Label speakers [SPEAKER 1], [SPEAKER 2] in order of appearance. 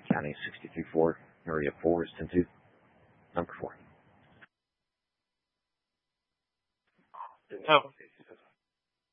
[SPEAKER 1] County 63-4, area 4 is 10-2. Number 4.
[SPEAKER 2] Oh.